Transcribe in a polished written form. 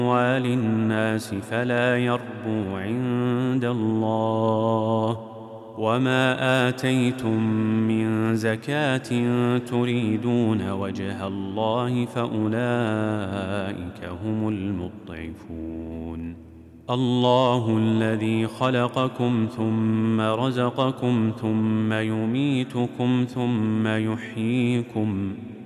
أموال الناس فلا يربو عند الله، وما آتيتم من زكاة تريدون وجه الله فأولئك هم المضعفون. الله الذي خلقكم ثم رزقكم ثم يميتكم ثم يحييكم